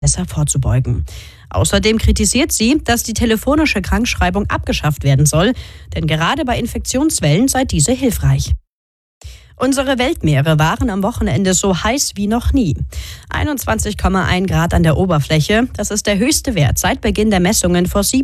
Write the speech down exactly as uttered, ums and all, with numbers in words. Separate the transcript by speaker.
Speaker 1: besser vorzubeugen. Außerdem kritisiert sie, dass die telefonische Krankschreibung abgeschafft werden soll, denn gerade bei Infektionswellen sei diese hilfreich. Unsere Weltmeere waren am Wochenende so heiß wie noch nie. einundzwanzig Komma eins Grad an der Oberfläche, das ist der höchste Wert seit Beginn der Messungen vor sieben